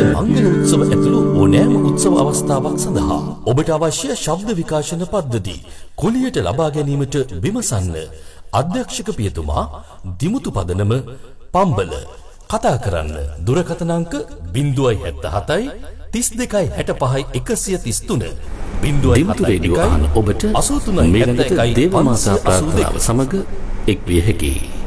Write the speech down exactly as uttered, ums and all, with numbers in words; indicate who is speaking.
Speaker 1: මංගල උත්සව ඇතුළු ඕනෑම උත්සව අවස්ථාවක් සඳහා ඔබට අවශ්‍ය ශබ්ද විකාශන පද්ධති කුලියට ලබා ගැනීමට විමසන්න. අධ්‍යක්ෂක පියතුමා දිමුතු පදනම පම්බල. කතා කරන්න දුරකථන අංක ज़ीरो सात सात तीस දෙකයි හැට පහයි එකසිය තිස් තුන බිංදුවයි හතයි
Speaker 2: ඔබට
Speaker 1: අසූ තුනයි
Speaker 2: මේලඟට දේවමාසා ප්‍රාර්ථනාව සමග එක් විය හැකියි.